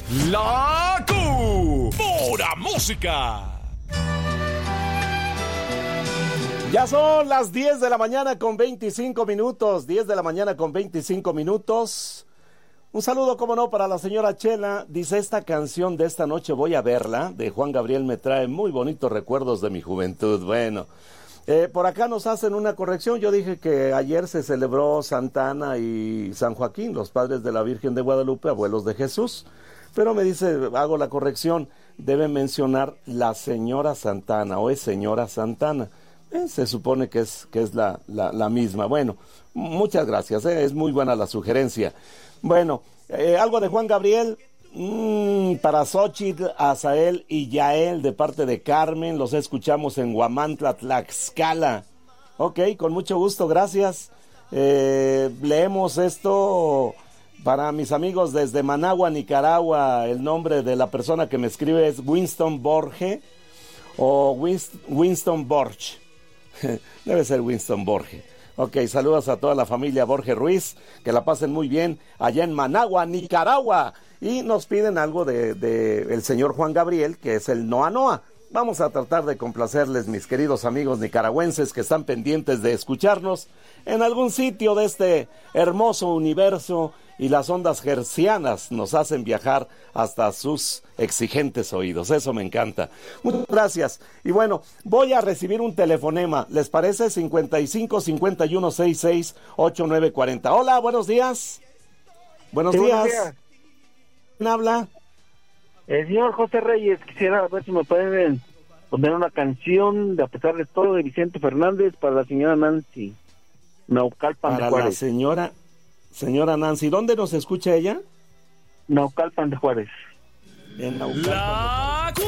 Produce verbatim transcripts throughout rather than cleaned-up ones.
La Q. Pura música. Ya son las diez de la mañana con veinticinco minutos. diez de la mañana con veinticinco minutos. Un saludo, como no, para la señora Chela. Dice, esta canción de esta noche voy a verla, de Juan Gabriel, me trae muy bonitos recuerdos de mi juventud. Bueno, eh, por acá nos hacen una corrección. Yo dije que ayer se celebró Santa Ana y San Joaquín, los padres de la Virgen de Guadalupe, abuelos de Jesús. Pero me dice, hago la corrección, debe mencionar la señora Santa Ana, o es señora Santa Ana. Eh, se supone que es, que es la, la, la misma. Bueno, muchas gracias, eh, es muy buena la sugerencia. Bueno, eh, algo de Juan Gabriel, mmm, para Xochitl, Azael y Yael, de parte de Carmen, los escuchamos en Huamantla, Tlaxcala. Ok, con mucho gusto, gracias. Eh, leemos esto para mis amigos desde Managua, Nicaragua. El nombre de la persona que me escribe es Winston Borge o Winst- Winston Borge. Debe ser Winston Borge. Ok, saludos a toda la familia Borge Ruiz, que la pasen muy bien allá en Managua, Nicaragua. Y nos piden algo de, de el señor Juan Gabriel, que es el Noa Noa. Vamos a tratar de complacerles, mis queridos amigos nicaragüenses que están pendientes de escucharnos en algún sitio de este hermoso universo, y las ondas hercianas nos hacen viajar hasta sus exigentes oídos. Eso me encanta. Muchas gracias. Y bueno, voy a recibir un telefonema. ¿Les parece? cincuenta y cinco, cincuenta y uno, sesenta y seis, ochenta y nueve, cuarenta. Hola, buenos días. Buenos sí, días. Buenos días. ¿Quién habla? El señor José Reyes. Quisiera ver si me pueden poner una canción de A pesar de todo de Vicente Fernández para la señora Nancy Naucalpan para de Juárez. la señora señora Nancy. ¿Dónde nos escucha ella? Naucalpan de Juárez. En Naucalpan. La Q.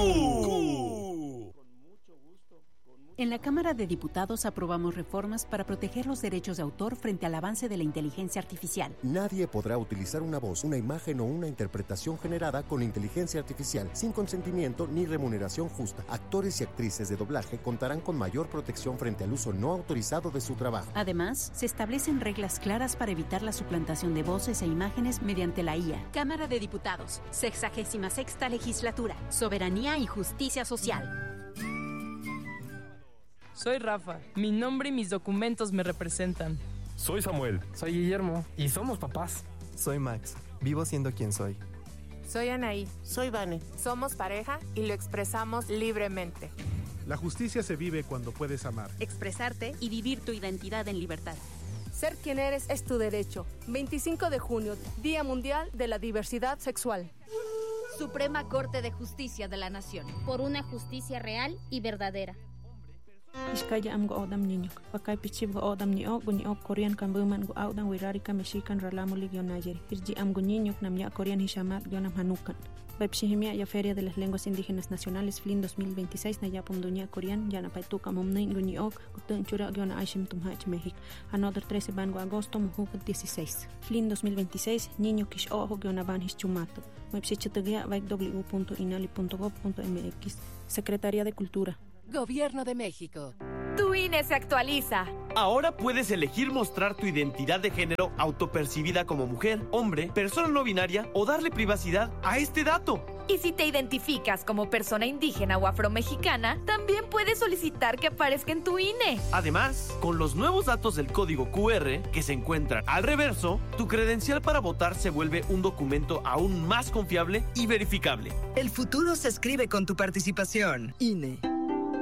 En la Cámara de Diputados aprobamos reformas para proteger los derechos de autor frente al avance de la inteligencia artificial. Nadie podrá utilizar una voz, una imagen o una interpretación generada con inteligencia artificial sin consentimiento ni remuneración justa. Actores y actrices de doblaje contarán con mayor protección frente al uso no autorizado de su trabajo. Además, se establecen reglas claras para evitar la suplantación de voces e imágenes mediante la I A. Cámara de Diputados, sexagésima sexta legislatura, soberanía y justicia social. Soy Rafa, mi nombre y mis documentos me representan. Soy Samuel. Soy Guillermo. Y somos papás. Soy Max, vivo siendo quien soy. Soy Anaí. Soy Vane. Somos pareja y lo expresamos libremente. La justicia se vive cuando puedes amar, expresarte y vivir tu identidad en libertad. Ser quien eres es tu derecho. veinticinco de junio, Día Mundial de la Diversidad Sexual. Suprema Corte de Justicia de la Nación. Por una justicia real y verdadera. Iskaya am go odam niño, pakai pichib go odam niño, guño Korean kan buman go audan wirari kan mexican ralamu ligyon ayer. Irji am guñiño nam ya Korean hishamat gionam hanukan. Bepshihimia ya Feria de las Lenguas Indígenas Nacionales Flin dos mil veintiséis na ya pumduña Korean ya na paituka momnein guño gutun chura giona aishim tumhach México. Another trece bango agosto mujuk dieciséis. Flin dos mil veintiséis niño kish ojo giona ban hischumato. Website vaik w punto inali punto gov punto m x. Secretaría de Cultura. Gobierno de México. Tu I N E se actualiza. Ahora puedes elegir mostrar tu identidad de género autopercibida como mujer, hombre, persona no binaria o darle privacidad a este dato. Y si te identificas como persona indígena o afromexicana, también puedes solicitar que aparezca en tu I N E. Además, con los nuevos datos del código Q R que se encuentran al reverso, tu credencial para votar se vuelve un documento aún más confiable y verificable. El futuro se escribe con tu participación. I N E.